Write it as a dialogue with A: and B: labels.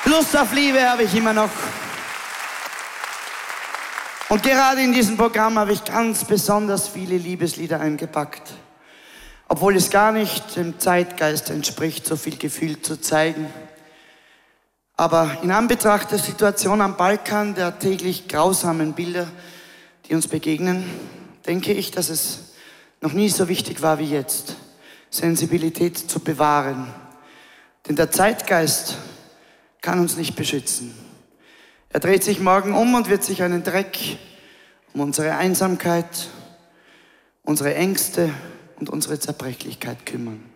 A: Lust auf Liebe habe ich immer noch. Und gerade in diesem Programm habe ich ganz besonders viele Liebeslieder eingepackt. Obwohl es gar nicht dem Zeitgeist entspricht, so viel Gefühl zu zeigen. Aber in Anbetracht der Situation am Balkan, der täglich grausamen Bilder, die uns begegnen, denke ich, dass es noch nie so wichtig war wie jetzt, Sensibilität zu bewahren. Denn der Zeitgeist kann uns nicht beschützen. Er dreht sich morgen um und wird sich einen Dreck um unsere Einsamkeit, unsere Ängste und unsere Zerbrechlichkeit kümmern.